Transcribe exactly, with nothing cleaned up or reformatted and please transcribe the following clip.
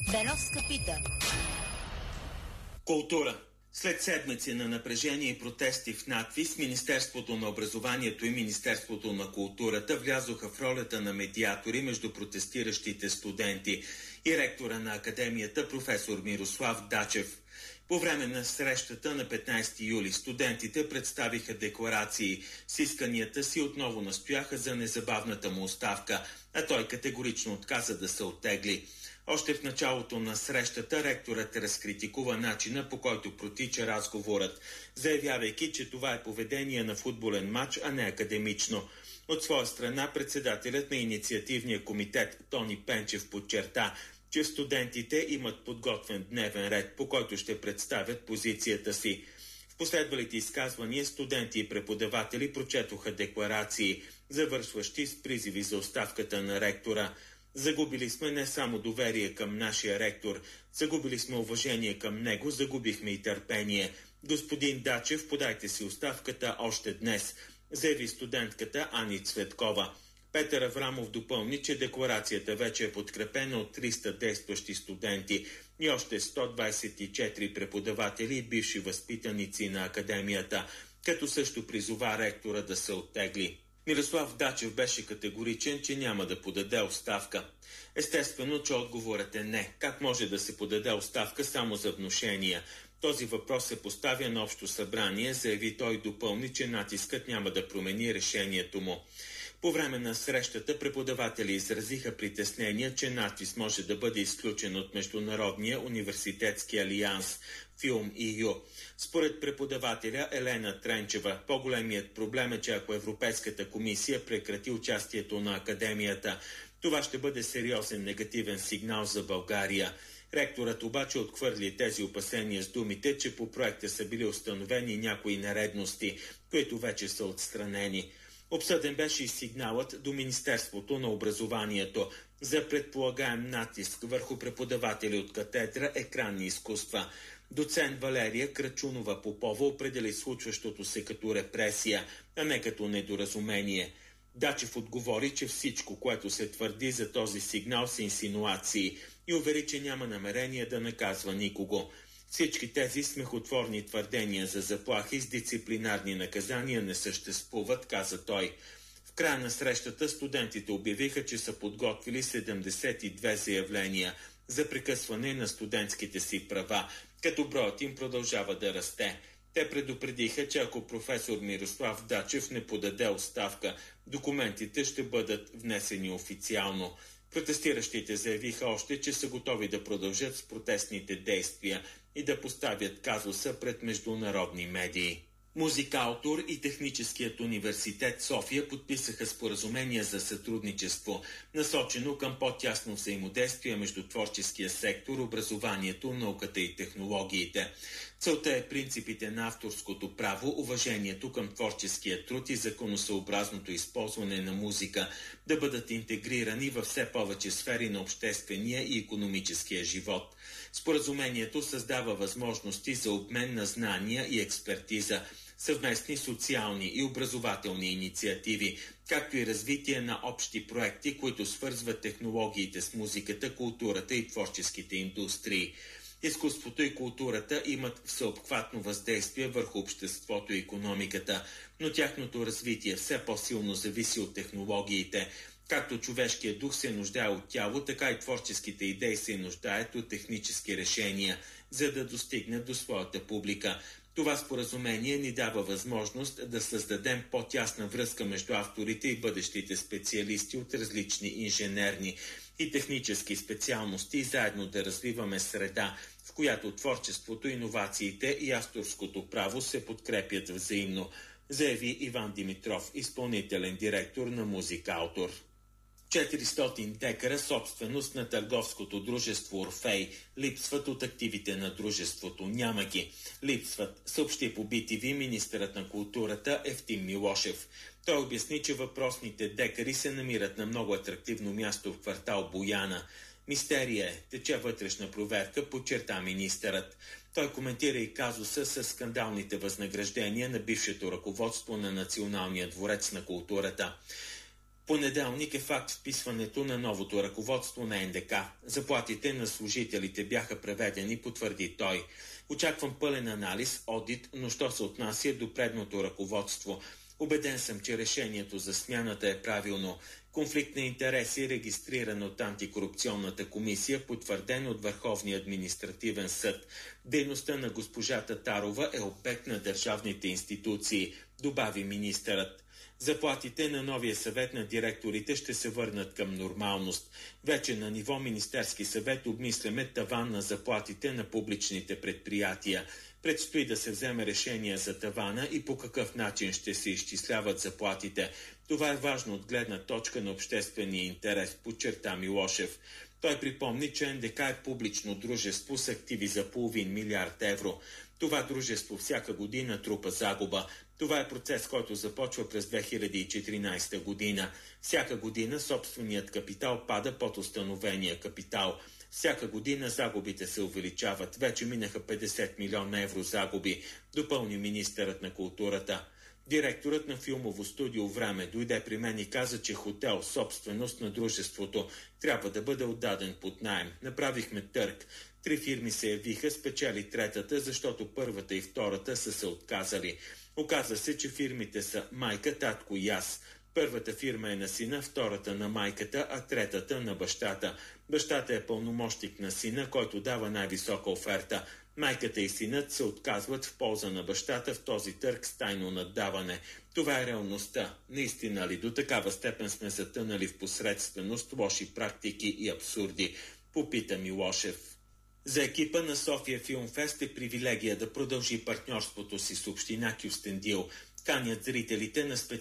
Беновска пита. Култура. След седмици на напрежение и протести в надвис, Министерството на образованието и Министерството на културата влязоха в ролята на медиатори между протестиращите студенти и ректора на академията професор Мирослав Дачев. По време на срещата на петнайсети юли студентите представиха декларации. С исканията си отново настояха за незабавната му оставка, а той категорично отказа да се оттегли. Още в началото на срещата ректорът разкритикува начина, по който протича разговорът, заявявайки, че това е поведение на футболен матч, а не академично. От своя страна председателят на инициативния комитет Тони Пенчев подчерта, че студентите имат подготвен дневен ред, по който ще представят позицията си. В последвалите изказвания студенти и преподаватели прочетоха декларации, завършващи с призиви за оставката на ректора. Загубили сме не само доверие към нашия ректор, загубили сме уважение към него, загубихме и търпение. Господин Дачев, подайте си оставката още днес, заяви студентката Ани Цветкова. Петър Аврамов допълни, че декларацията вече е подкрепена от триста действащи студенти и още сто двайсет и четири преподаватели и бивши възпитаници на академията, като също призова ректора да се оттегли. Мирослав Дачев беше категоричен, че няма да подаде оставка. Естествено, че отговорът е не. Как може да се подаде оставка само за внушения? Този въпрос се поставя на общо събрание, заяви той и допълни, че натискът няма да промени решението му. По време на срещата преподаватели изразиха притеснения, че натиск може да бъде изключен от Международния университетски алианс Филм и ю. Според преподавателя Елена Тренчева, по-големият проблем е, че ако Европейската комисия прекрати участието на академията, това ще бъде сериозен негативен сигнал за България. Ректорът обаче отхвърли тези опасения с думите, че по проекта са били установени някои нередности, които вече са отстранени. Обсъден беше и сигналът до Министерството на образованието за предполагаем натиск върху преподаватели от катедра екранни изкуства. Доцент Валерия Крачунова-Попова определи случващото се като репресия, а не като недоразумение. Дачев отговори, че всичко, което се твърди за този сигнал, са инсинуации и увери, че няма намерение да наказва никого. Всички тези смехотворни твърдения за заплахи с дисциплинарни наказания не съществуват, каза той. В края на срещата студентите обявиха, че са подготвили седемдесет и две заявления за прекъсване на студентските си права, като броят им продължава да расте. Те предупредиха, че ако професор Мирослав Дачев не подаде оставка, документите ще бъдат внесени официално. Протестиращите заявиха още, че са готови да продължат с протестните действия и да поставят казуса пред международни медии. Музикаутор и Техническият университет София подписаха споразумения за сътрудничество, насочено към по-тясно взаимодействие между творческия сектор, образованието, науката и технологиите. Целта е принципите на авторското право, уважението към творческия труд и законосъобразното използване на музика да бъдат интегрирани във все повече сфери на обществения и икономическия живот. Споразумението създава възможности за обмен на знания и експертиза, съвместни социални и образователни инициативи, както и развитие на общи проекти, които свързват технологиите с музиката, културата и творческите индустрии. Изкуството и културата имат всеобхватно въздействие върху обществото и икономиката, но тяхното развитие все по-силно зависи от технологиите. Както човешкият дух се нуждае от тяло, така и творческите идеи се нуждаят от технически решения, за да достигнат до своята публика. Това споразумение ни дава възможност да създадем по-тясна връзка между авторите и бъдещите специалисти от различни инженерни и технически специалности и заедно да развиваме среда, в която творчеството, иновациите и авторското право се подкрепят взаимно, заяви Иван Димитров, изпълнителен директор на Музикаутор. четиристотин декара собственост на търговското дружество Орфей липсват от активите на дружеството. Няма ги. Липсват, съобщи по би ти ви министърът на културата Евтим Милошев. Той обясни, че въпросните декари се намират на много атрактивно място в квартал Бояна. Мистерия е, тече вътрешна проверка, подчерта министърът. Той коментира и казуса с скандалните възнаграждения на бившето ръководство на Националния дворец на културата. Понеделник е факт вписването на новото ръководство на Н Д К. Заплатите на служителите бяха преведени, потвърди той. Очаквам пълен анализ, одит, но що се отнася до предното ръководство. Убеден съм, че решението за смяната е правилно. Конфликт на интереси, регистриран от антикорупционната комисия, потвърден от Върховния административен съд. Дейността на госпожа Татарова е обект на държавните институции, добави министърът. Заплатите на новия съвет на директорите ще се върнат към нормалност. Вече на ниво Министерски съвет обмисляме таван на заплатите на публичните предприятия. Предстои да се вземе решение за тавана и по какъв начин ще се изчисляват заплатите. Това е важно от гледна точка на обществения интерес, подчерта Милошев. Той припомни, че Н Д К е публично дружество с активи за половин милиард евро. Това дружество всяка година трупа загуба. Това е процес, който започва през две хиляди и четиринадесета година. Всяка година собственият капитал пада под установения капитал. Всяка година загубите се увеличават. Вече минаха петдесет милиона евро загуби, допълни министърът на културата. Директорът на филмово студио Време дойде при мен и каза, че хотел, собственост на дружеството, трябва да бъде отдаден под наем. Направихме търг. Три фирми се явиха, спечели третата, защото първата и втората са се отказали. Оказва се, че фирмите са майка, татко и аз. Първата фирма е на сина, втората на майката, а третата на бащата. Бащата е пълномощник на сина, който дава най-висока оферта. Майката и синът се отказват в полза на бащата в този търг с тайно наддаване. Това е реалността. Наистина ли до такава степен сме затънали в посредственост, лоши практики и абсурди? Попита Милошев. За екипа на София Филмфест е привилегия да продължи партньорството си с община Кюстендил. Канят зрителите на специалност